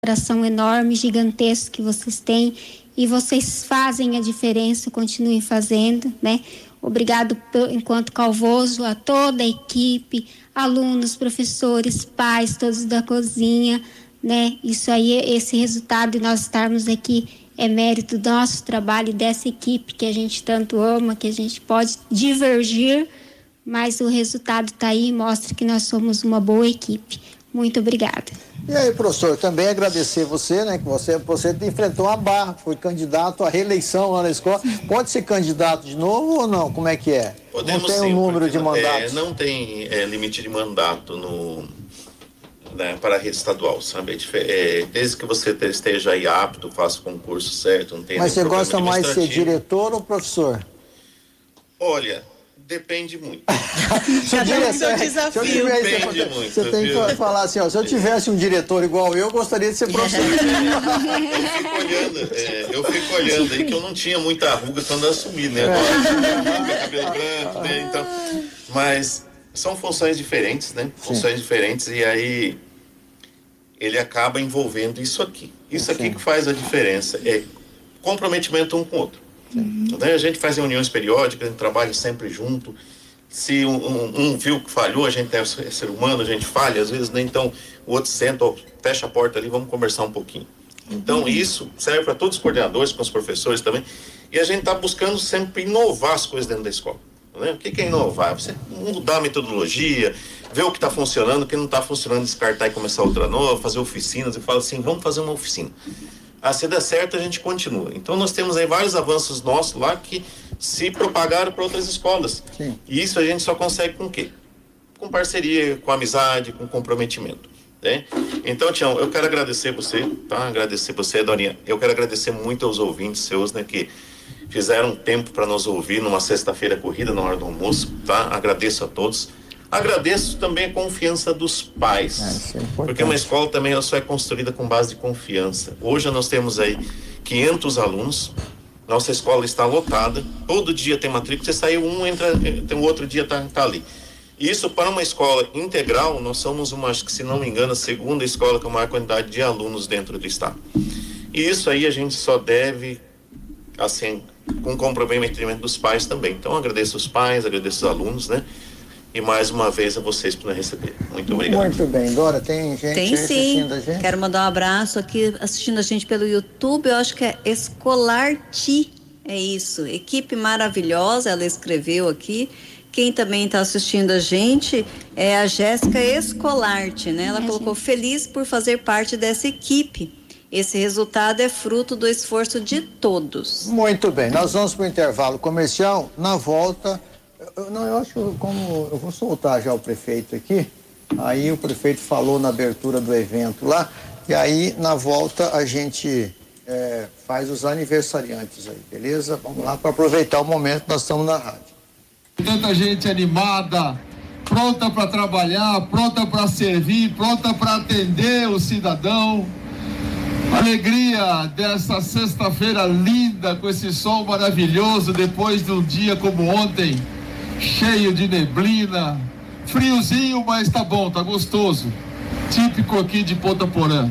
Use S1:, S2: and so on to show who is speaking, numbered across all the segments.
S1: coração enorme, gigantesco que vocês têm, e vocês fazem a diferença, continuem fazendo, né? Obrigado enquanto Calvoso, a toda a equipe, alunos, professores, pais, todos da cozinha, né? Isso aí, esse resultado de nós estarmos aqui é mérito do nosso trabalho e dessa equipe que a gente tanto ama, que a gente pode divergir, mas o resultado está aí e mostra que nós somos uma boa equipe. Muito obrigada.
S2: E aí, professor, também agradecer você, né, que você enfrentou uma barra, foi candidato à reeleição lá na escola. Pode ser candidato de novo ou não? Como é que é?
S3: Podemos,
S2: não tem
S3: sim,
S2: um número de mandatos?
S3: Não tem limite de mandato para a rede estadual, sabe? Desde que você esteja aí apto, faça o concurso certo, não tem.
S2: Mas você gosta mais de ser diretor ou professor?
S3: Olha, depende muito.
S2: Cada um seu desafio.
S3: Depende muito.
S2: Você tem que falar assim, ó, se eu tivesse um diretor igual eu gostaria de ser professor.
S3: Eu fico olhando aí que eu não tinha muita ruga quando eu assumi, né? Agora, cabelo branco, né? Então, mas são funções diferentes, né? Funções diferentes, e aí ele acaba envolvendo isso aqui. Isso aqui que faz a diferença, é comprometimento um com o outro. A gente faz reuniões periódicas, a gente trabalha sempre junto. Se um viu que falhou, a gente é ser humano, a gente falha às vezes, né? Então o outro senta, fecha a porta ali, vamos conversar um pouquinho. Então isso serve para todos os coordenadores, com os professores também, e a gente está buscando sempre inovar as coisas dentro da escola, né? O que é inovar? Você mudar a metodologia, ver o que está funcionando, o que não está funcionando, descartar e começar outra nova, fazer oficinas, e fala assim, vamos fazer uma oficina. Se der certo, a gente continua. Então nós temos aí vários avanços nossos lá que se propagaram para outras escolas.
S2: Sim.
S3: E isso a gente só consegue com o quê? Com parceria, com amizade, com comprometimento, né? Então, Tião, eu quero agradecer você, tá? Agradecer você, Dorinha. Eu quero agradecer muito aos ouvintes seus, né? Que fizeram tempo para nos ouvir numa sexta-feira corrida, na hora do almoço, tá? Agradeço a todos. Agradeço também a confiança dos pais, porque uma escola também ela só é construída com base de confiança. Hoje nós temos aí 500 alunos, nossa escola está lotada, todo dia tem matrícula, você saiu tem o outro dia tá ali. Isso para uma escola integral, nós somos acho que se não me engano, a segunda escola com a maior quantidade de alunos dentro do estado. E isso aí a gente só deve, assim, com comprometimento dos pais também. Então agradeço os pais, agradeço os alunos, né? E mais uma vez a vocês por nos receber. Muito obrigado.
S2: Muito bem. Dora, tem gente assistindo a gente?
S4: Quero mandar um abraço aqui, assistindo a gente pelo YouTube. Eu acho que é Escolarti. É isso. Equipe maravilhosa, ela escreveu aqui. Quem também está assistindo a gente é a Jéssica Escolarte, né? Ela colocou feliz por fazer parte dessa equipe. Esse resultado é fruto do esforço de todos.
S2: Muito bem. Nós vamos para o intervalo comercial. Na volta... eu acho que eu vou soltar já o prefeito aqui, aí o prefeito falou na abertura do evento lá, e aí na volta a gente faz os aniversariantes aí, beleza? Vamos lá para aproveitar o momento que nós estamos na rádio.
S5: Tanta gente animada, pronta para trabalhar, pronta para servir, pronta para atender o cidadão. Alegria dessa sexta-feira linda, com esse sol maravilhoso, depois de um dia como ontem, cheio de neblina, friozinho, mas tá bom, tá gostoso, típico aqui de Ponta Porã.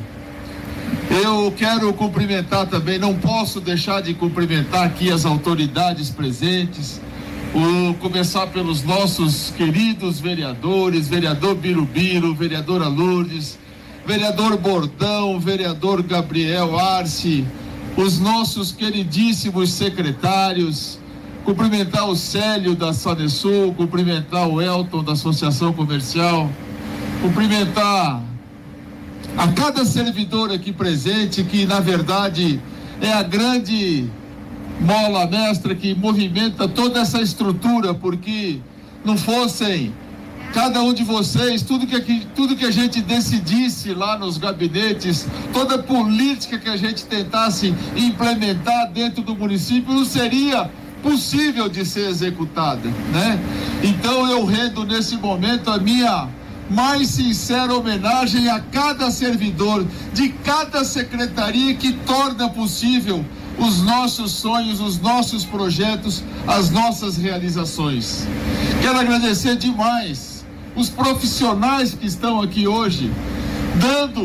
S5: Eu quero cumprimentar também, não posso deixar de cumprimentar aqui as autoridades presentes, começar pelos nossos queridos vereadores, vereador Birubiru, vereadora Lourdes, vereador Bordão, vereador Gabriel Arce, os nossos queridíssimos secretários, cumprimentar o Célio da Sanesul, cumprimentar o Elton da Associação Comercial, cumprimentar a cada servidor aqui presente, que na verdade é a grande mola mestra que movimenta toda essa estrutura, porque não fossem cada um de vocês, tudo que a gente decidisse lá nos gabinetes, toda a política que a gente tentasse implementar dentro do município, não seria possível de ser executada, né? Então eu rendo nesse momento a minha mais sincera homenagem a cada servidor de cada secretaria que torna possível os nossos sonhos, os nossos projetos, as nossas realizações. Quero agradecer demais os profissionais que estão aqui hoje, dando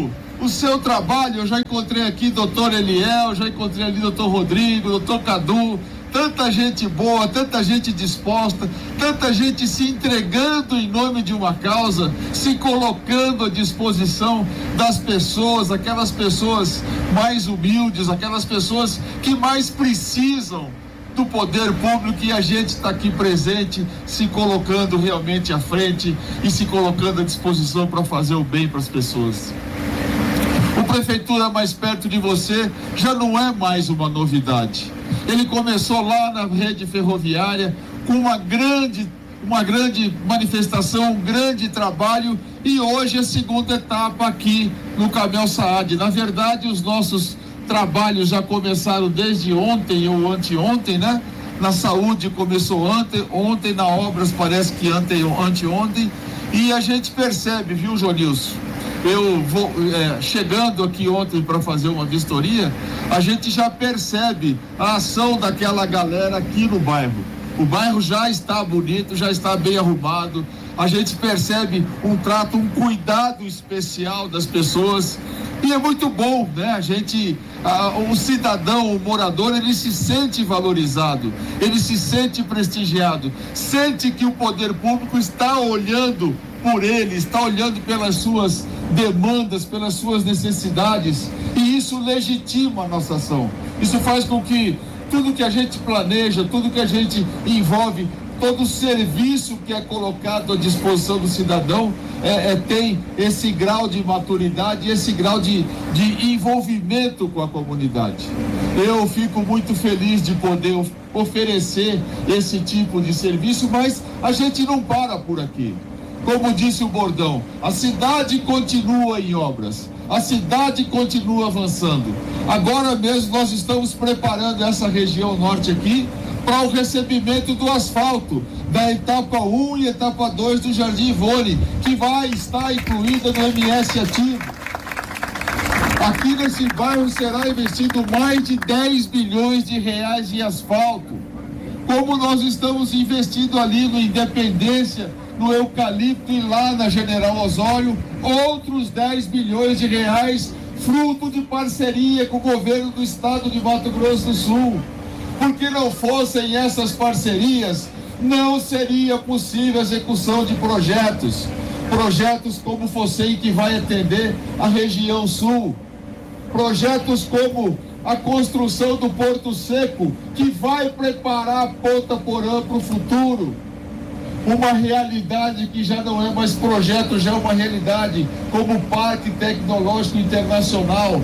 S5: o seu trabalho. Eu já encontrei aqui doutor Eliel, já encontrei ali doutor Rodrigo, doutor Cadu, tanta gente boa, tanta gente disposta, tanta gente se entregando em nome de uma causa, se colocando à disposição das pessoas, aquelas pessoas mais humildes, aquelas pessoas que mais precisam do poder público, e a gente está aqui presente, se colocando realmente à frente e se colocando à disposição para fazer o bem para as pessoas. O Prefeitura Mais Perto de Você já não é mais uma novidade. Ele começou lá na rede ferroviária com uma grande manifestação, um grande trabalho, e hoje a segunda etapa aqui no Camel Saad. Na verdade, os nossos trabalhos já começaram desde ontem ou anteontem, né? Na saúde começou ontem, na obras parece que anteontem, e a gente percebe, viu, Jonilson? Eu vou chegando aqui ontem para fazer uma vistoria, a gente já percebe a ação daquela galera aqui no bairro. O bairro já está bonito, já está bem arrumado, a gente percebe um trato, um cuidado especial das pessoas, e é muito bom, né? O cidadão, o morador, ele se sente valorizado, ele se sente prestigiado, sente que o poder público está olhando por ele, está olhando pelas suas demandas, pelas suas necessidades, e isso legitima a nossa ação. Isso faz com que tudo que a gente planeja, tudo que a gente envolve, todo o serviço que é colocado à disposição do cidadão tem esse grau de maturidade, esse grau de envolvimento com a comunidade. Eu fico muito feliz de poder oferecer esse tipo de serviço, mas a gente não para por aqui. Como disse o bordão, a cidade continua em obras, a cidade continua avançando. Agora mesmo nós estamos preparando essa região norte aqui para o recebimento do asfalto da etapa 1 e etapa 2 do Jardim Ivone, que vai estar incluída no MS ativo. Aqui nesse bairro será investido mais de 10 bilhões de reais em asfalto. Como nós estamos investindo ali no Independência, no Eucalipto e lá na General Osório, outros 10 bilhões de reais, fruto de parceria com o governo do estado de Mato Grosso do Sul. Porque não fossem essas parcerias, não seria possível a execução de projetos como o FOSEM, que vai atender a região sul, projetos como a construção do Porto Seco, que vai preparar a Ponta Porã para o futuro, uma realidade que já não é mais projeto, já é uma realidade, como o Parque Tecnológico Internacional,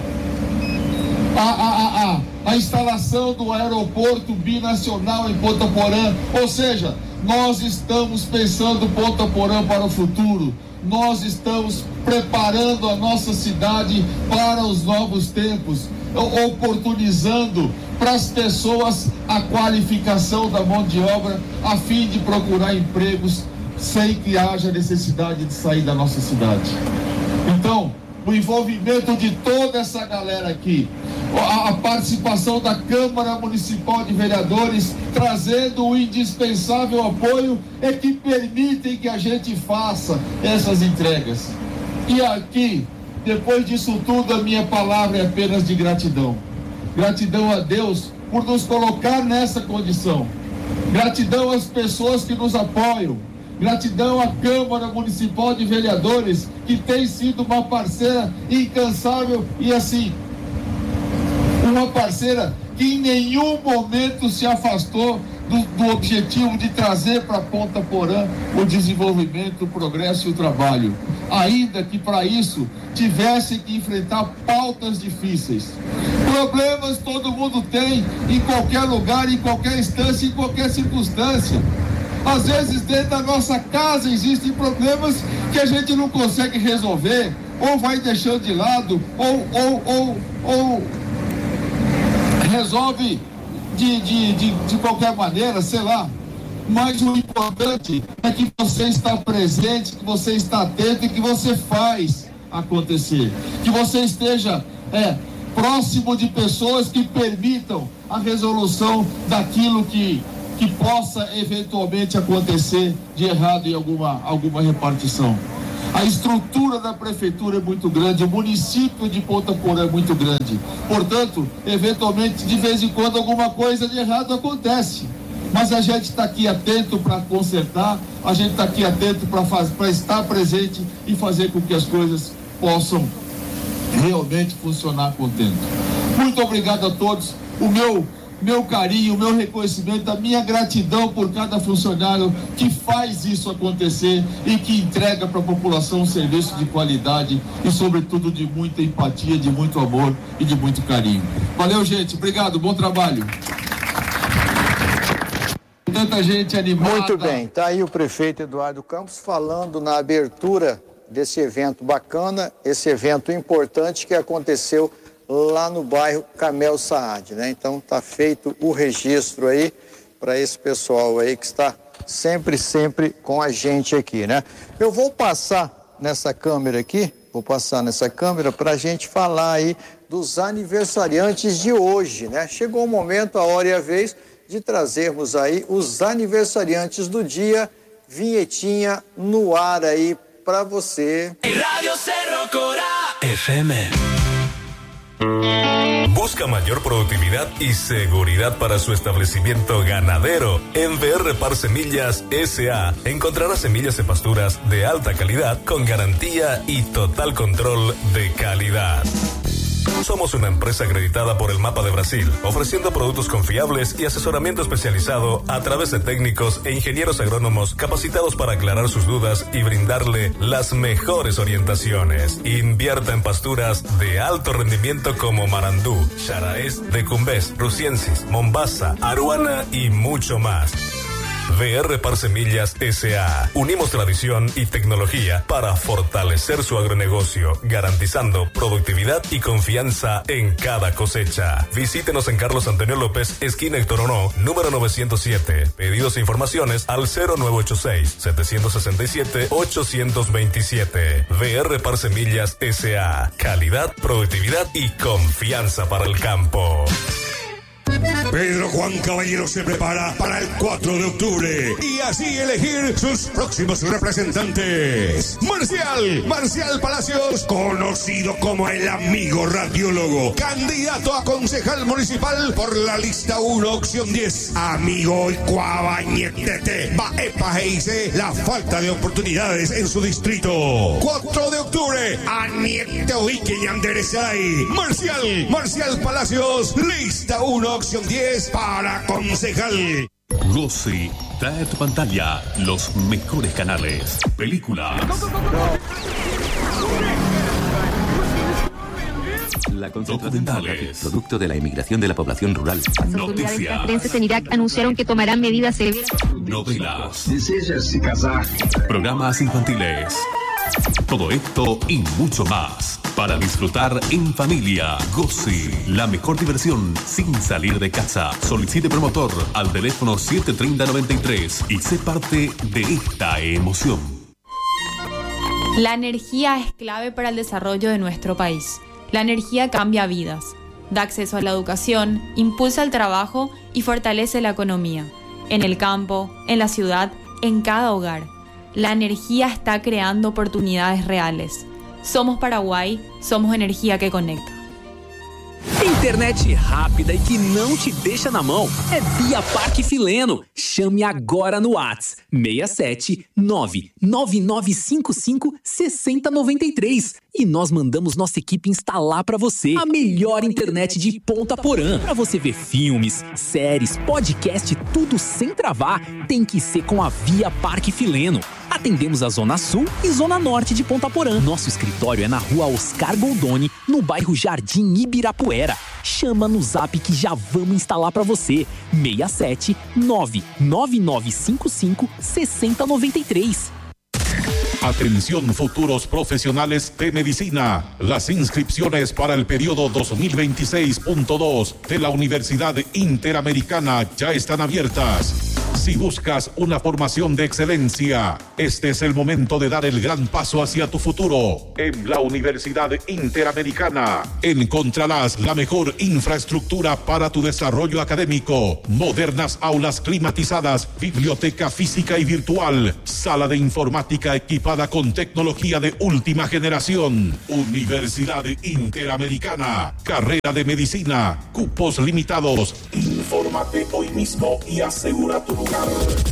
S5: a instalação do aeroporto binacional em Ponta Porã. Ou seja, nós estamos pensando Ponta Porã para o futuro, nós estamos preparando a nossa cidade para os novos tempos, oportunizando para as pessoas a qualificação da mão de obra, a fim de procurar empregos sem que haja necessidade de sair da nossa cidade. Então, o envolvimento de toda essa galera aqui, a participação da Câmara Municipal de Vereadores, trazendo o indispensável apoio, é que permitem que a gente faça essas entregas. E aqui, depois disso tudo, a minha palavra é apenas de gratidão. Gratidão a Deus por nos colocar nessa condição. Gratidão às pessoas que nos apoiam. Gratidão à Câmara Municipal de Vereadores, que tem sido uma parceira incansável e assim, uma parceira que em nenhum momento se afastou do objetivo de trazer para Ponta Porã o desenvolvimento, o progresso e o trabalho. Ainda que para isso tivesse que enfrentar pautas difíceis. Problemas todo mundo tem, em qualquer lugar, em qualquer instância, em qualquer circunstância. Às vezes dentro da nossa casa existem problemas que a gente não consegue resolver, ou vai deixando de lado, ou resolve de qualquer maneira, sei lá. Mas o importante é que você está presente, que você está atento e que você faz acontecer. Que você esteja próximo de pessoas que permitam a resolução daquilo que possa eventualmente acontecer de errado em alguma repartição. A estrutura da prefeitura é muito grande, o município de Ponta Porã é muito grande. Portanto, eventualmente, de vez em quando, alguma coisa de errado acontece. Mas a gente está aqui atento para consertar, a gente está aqui atento para estar presente e fazer com que as coisas possam realmente funcionar contento. Muito obrigado a todos. O meu carinho, o meu reconhecimento, a minha gratidão por cada funcionário que faz isso acontecer e que entrega para a população um serviço de qualidade e, sobretudo, de muita empatia, de muito amor e de muito carinho. Valeu, gente. Obrigado. Bom trabalho. Tanta gente animada.
S2: Muito bem. Está aí o prefeito Eduardo Campos falando na abertura desse evento bacana, esse evento importante que aconteceu lá no bairro Camel Saad, né? Então está feito o registro aí para esse pessoal aí que está sempre com a gente aqui, né? Eu vou passar nessa câmera aqui, para a gente falar aí dos aniversariantes de hoje, né? Chegou o momento, a hora e a vez de trazermos aí os aniversariantes do dia, vinhetinha no ar aí para você.
S6: Radio Cerro Corá
S7: FM. Busca mayor productividad y seguridad para su establecimiento ganadero. En VR Par Semillas S.A. encontrará semillas de pasturas de alta calidad con garantía y total control de calidad. Somos una empresa acreditada por el Mapa de Brasil, ofreciendo productos confiables y asesoramiento especializado a través de técnicos e ingenieros agrónomos capacitados para aclarar sus dudas y brindarle las mejores orientaciones. Invierta en pasturas de alto rendimiento como Marandú, Xaraes, Decumbés, Rusiensis, Mombasa, Aruana y mucho más. VR Par Semillas S.A. Unimos tradición y tecnología para fortalecer su agronegocio, garantizando productividad y confianza en cada cosecha. Visítenos en Carlos Antonio López, esquina Héctor Onó, número 907. Pedidos e informaciones al 0986-767-827. VR Par Semillas S.A. Calidad, productividad y confianza para el campo.
S8: Pedro Juan Caballero se prepara para el 4 de octubre y así elegir sus próximos representantes. Marcial Palacios, conocido como el amigo radiólogo, candidato a concejal municipal por la lista 1, opción 10. Amigo y cuabañetete, va epajeise la falta de oportunidades en su distrito. 4 de octubre, Aniete Oike y Anderezay. Marcial Palacios, lista 1, opción 10 para concejal.
S9: Rosy trae a tu pantalla los mejores canales, películas,
S10: la
S9: documentales,
S10: producto de la inmigración de la población rural.
S11: Las autoridades castrenses en Irak anunciaron que tomarán medidas severas.
S9: Novelas, programas infantiles. Todo esto y mucho más para disfrutar en familia. Gozi, la mejor diversión sin salir de casa. Solicite promotor al teléfono 730-93 y sé parte de esta emoción.
S12: La energía es clave para el desarrollo de nuestro país. La energía cambia vidas, da acceso a la educación, impulsa el trabajo y fortalece la economía. En el campo, en la ciudad, en cada hogar. La energía está creando oportunidades reales. Somos Paraguay, somos energia que conecta.
S13: Internet rápida e que não te deixa na mão é Via Parque Fileno. Chame agora no WhatsApp 67 99955 6093 e nós mandamos nossa equipe instalar para você a melhor internet de Ponta Porã. Para você ver filmes, séries, podcast, tudo sem travar, tem que ser com a Via Parque Fileno. Atendemos a Zona Sul e Zona Norte de Ponta Porã. Nosso escritório é na Rua Oscar Goldoni, no bairro Jardim Ibirapuera. Chama no zap que já vamos instalar para você. 67 99955 6093.
S14: Atención futuros profesionales de medicina. Las inscripciones para el periodo 2026.2 de la Universidad Interamericana ya están abiertas. Si buscas una formación de excelencia, este es el momento de dar el gran paso hacia tu futuro. En la Universidad Interamericana encontrarás la mejor infraestructura para tu desarrollo académico, modernas aulas climatizadas, biblioteca física y virtual, sala de informática equipada con tecnología de última generación. Universidad Interamericana, carrera de medicina, cupos limitados. Infórmate hoy mismo y asegura tu lugar.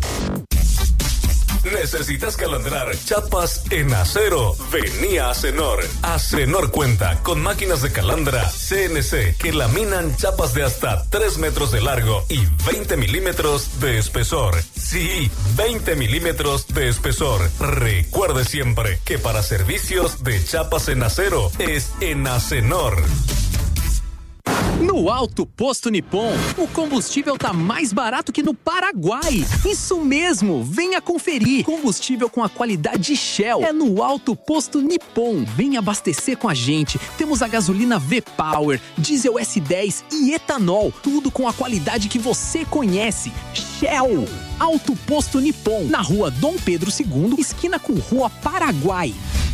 S7: ¿Necesitas calandrar chapas en acero? Vení a Acenor. Acenor cuenta con máquinas de calandra CNC que laminan chapas de hasta 3 metros de largo y 20 milímetros de espesor. Sí, 20 milímetros de espesor. Recuerde siempre que para servicios de chapas en acero es en Acenor.
S13: No Alto Posto Nippon, o combustível tá mais barato que no Paraguai. Isso mesmo, venha conferir. Combustível com a qualidade Shell é no Alto Posto Nippon. Venha abastecer com a gente. Temos a gasolina V-Power, diesel S10 e etanol. Tudo com a qualidade que você conhece. Shell. Alto Posto Nippon, na rua Dom Pedro II, esquina com Rua Paraguai.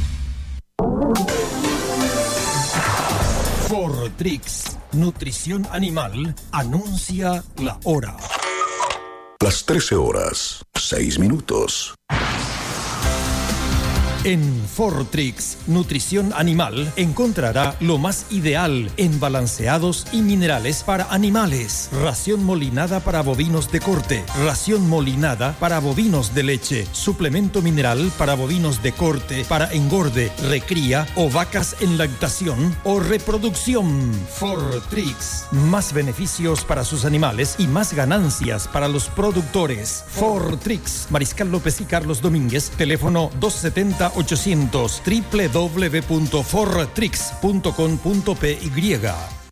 S15: Fortrix, nutrición animal, anuncia la hora.
S8: Las 13:06.
S15: En Fortrix, nutrición animal, encontrará lo más ideal en balanceados y minerales para animales. Ración molinada para bovinos de corte, ración molinada para bovinos de leche, suplemento mineral para bovinos de corte, para engorde, recría o vacas en lactación o reproducción. Fortrix, más beneficios para sus animales y más ganancias para los productores. Fortrix, Mariscal López y Carlos Domínguez, teléfono 270-800, www.fortrix.com.py.